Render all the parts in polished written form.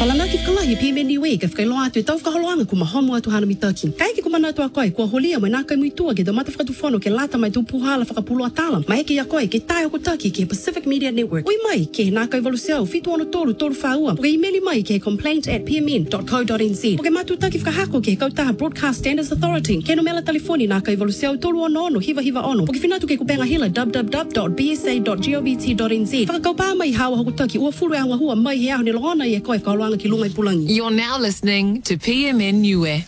Falana ki whakalahi PMN Niue ke whakailoa atu tau whakaholoanga ku mahomu atu hana mi Turkey. Kai ki kumana atu a koe, kua holia mai nā kai muitua ke domata whakatuwhono ke lata mai tu puhala whakapulo atala. Mai ke a koe ke tai o Turkey ke Pacific Media Network. Ui mai ke nā kai walusiau fitu ono tolu whaua. Puke emaili mai ke complaint@pmn.co.nz. Puke matu taki whakahako ke kautaha Broadcast Standards Authority. Ke no mela telefoni nā kai walusiau tolu ono hiva ono. Puke finatu ke kupenga hila www.bsa.govt.nz. Whakakaupā mai hawa hoku Turkey ua furu anga hua mai he aho ni longona i e koe whakaoloanga ki lungai pulangi. You're now listening to PMN Niue.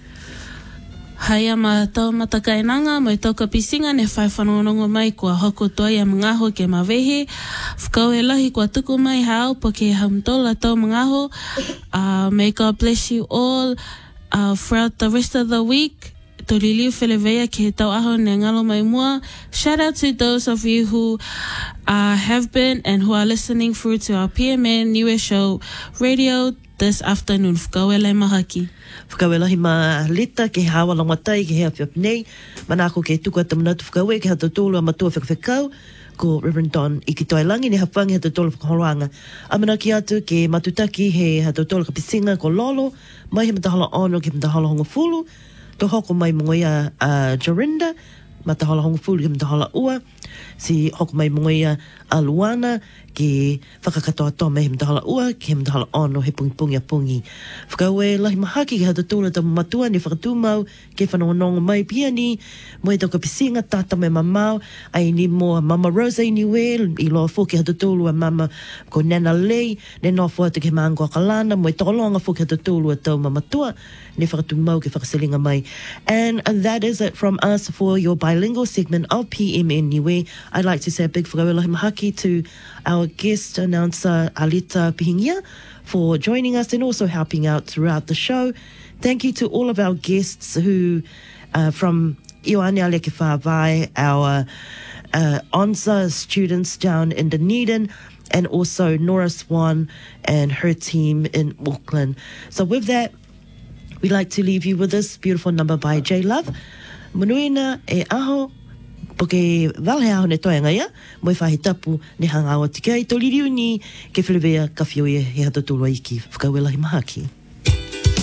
Haia ma tau matakainanga, mai tau ka pisinga ne whai whanongongo mai kua hoko toa ia mangaho ke mawehe. Whakau e lahi kua tuku mai hao po ke hamtola tau mangaho. May God bless you all throughout the rest of the week. Tori liu whelewea ke he tau aho ne ngalo mai mua. Shout out to those of you who have been and who are listening through to our PMN Niue Show radio this afternoon. Whakau e lai mahaki. Whakawelahi ma leta ke hawa longatai ke hea whiap nei. Manako ke tuku atamanatu whakawe ke hata tolu a matua whakawhekau ko Reverend Don i ki toailangi ne hawhangi hata tolu whakaholoanga. Amana ki atu ke matutaki he hata tolu ka pisinga ko Lolo, mai he matahala ono ke matahala hongo fulu, to hoko mai mongoia Jorinda, matahala hongo fulu ke matahala ua, si hoko mai mongoia Luana, ke whakakatoa toa me he mtahala ua, ke he mtahala ono he pungi a pungi. Whakaue lahi mahaki ke hata tūla ta matua ni whakatūmau, ke whanongonongo mai pia ni, mo e tau ka pisinga tata me mamau, ai ni mo Mama Rosa i niwe, i loa fō ke hata tūlu a mama ko Nana Lei, ne noa fō atu ke maangoa kalana, mo e tokolonga fō ke hata tūlu a tau mamatua, ne whakatūmau ke whakaselinga mai. And that is it from us for your bilingual segment of PMN Niue. I'd like to say a big whakaue lahi mahaki to our guest announcer Alita Pihingia for joining us and also helping out throughout the show. Thank you to all of our guests who from Ioane Aleke Whāwai, our ONSA students down in Dunedin, and also Nora Swan and her team in Auckland. So with that, we'd like to leave you with this beautiful number by J Love. Manuina e aho, poke walhe aho ne toenga ia, mo e whahe tapu ne hanga awa tikai, toliriu ni ke whilewea ka whioe he hata tūlua iki. Whakauelahi mahaki.